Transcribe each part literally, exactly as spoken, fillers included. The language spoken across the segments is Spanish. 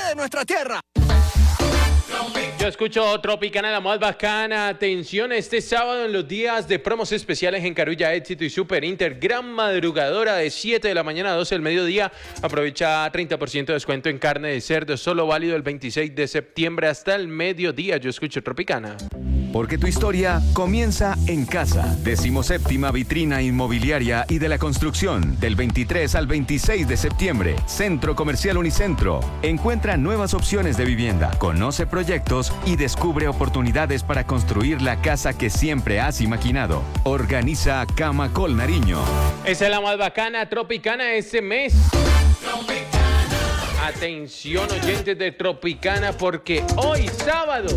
de nuestra tierra. Yo escucho Tropicana, la más bacana. Atención, este sábado en los días de promos especiales en Carulla, Éxito y Super Inter, gran madrugadora de siete de la mañana a doce del mediodía. Aprovecha treinta por ciento de descuento en carne de cerdo, solo válido el veintiséis de septiembre hasta el mediodía. Yo escucho Tropicana. Porque tu historia comienza en casa. Decimoséptima Vitrina Inmobiliaria y de la Construcción, del veintitrés al veintiséis de septiembre. Centro Comercial Unicentro. Encuentra nuevas opciones de vivienda, conoce proyectos y descubre oportunidades para construir la casa que siempre has imaginado. Organiza Camacol Nariño. Esa es la más bacana, Tropicana, este mes. Tropicana. Atención, oyentes de Tropicana, porque hoy sábado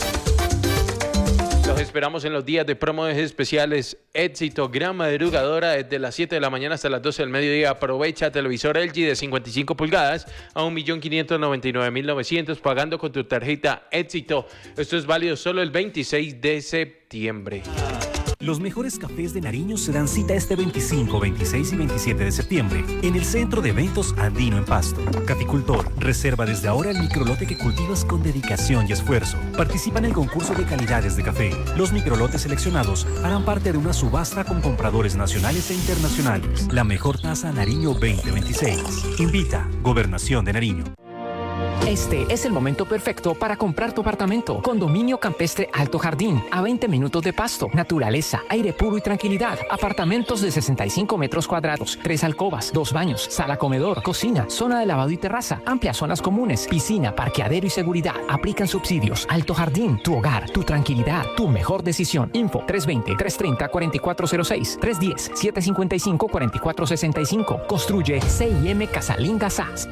los esperamos en los días de promos especiales Éxito, gran madrugadora desde las siete de la mañana hasta las doce del mediodía. Aprovecha televisor L G de cincuenta y cinco pulgadas a un millón quinientos noventa y nueve mil novecientos pagando con tu tarjeta Éxito. Esto es válido solo el veintiséis de septiembre. Los mejores cafés de Nariño se dan cita este veinticinco, veintiséis y veintisiete de septiembre en el Centro de Eventos Andino en Pasto. Caficultor, reserva desde ahora el microlote que cultivas con dedicación y esfuerzo. Participa en el concurso de calidades de café. Los microlotes seleccionados harán parte de una subasta con compradores nacionales e internacionales. La mejor tasa Nariño veinte veintiséis. Invita Gobernación de Nariño. Este es el momento perfecto para comprar tu apartamento. Condominio Campestre Alto Jardín, a veinte minutos de Pasto. Naturaleza, aire puro y tranquilidad. Apartamentos de sesenta y cinco metros cuadrados, tres alcobas, dos baños, sala comedor, cocina, zona de lavado y terraza, amplias zonas comunes, piscina, parqueadero y seguridad. Aplican subsidios. Alto Jardín, tu hogar, tu tranquilidad, tu mejor decisión. Info tres veinte, trescientos treinta, cuarenta y cuatro cero seis, tres diez, setecientos cincuenta y cinco, cuarenta y cuatro sesenta y cinco. Construye C I M Casalinga S A S.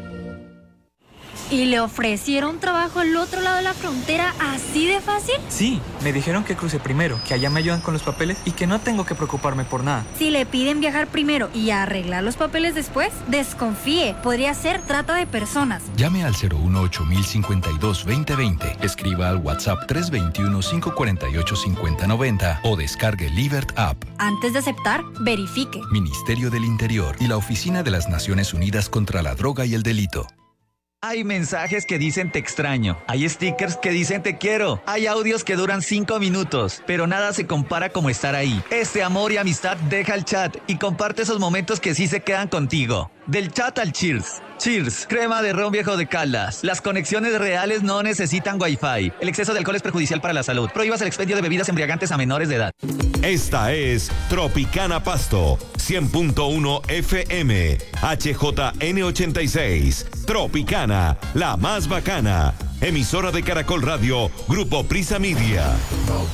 ¿Y le ofrecieron trabajo al otro lado de la frontera así de fácil? Sí, me dijeron que cruce primero, que allá me ayudan con los papeles y que no tengo que preocuparme por nada. Si le piden viajar primero y arreglar los papeles después, desconfíe, podría ser trata de personas. Llame al cero uno ocho mil cincuenta y dos veinte veinte, escriba al WhatsApp tres dos uno, cinco cuatro ocho, cinco cero nueve cero o descargue Livert App. Antes de aceptar, verifique. Ministerio del Interior y la Oficina de las Naciones Unidas contra la Droga y el Delito. Hay mensajes que dicen te extraño, hay stickers que dicen te quiero, hay audios que duran cinco minutos, pero nada se compara como estar ahí. Este amor y amistad deja el chat y comparte esos momentos que sí se quedan contigo. Del chat al Cheers. Cheers, crema de ron Viejo de Caldas. Las conexiones reales no necesitan Wi-Fi. El exceso de alcohol es perjudicial para la salud. Prohíbas el expendio de bebidas embriagantes a menores de edad. Esta es Tropicana Pasto, cien punto uno F M, H J N ochenta y seis. Tropicana, la más bacana. Emisora de Caracol Radio, Grupo Prisa Media.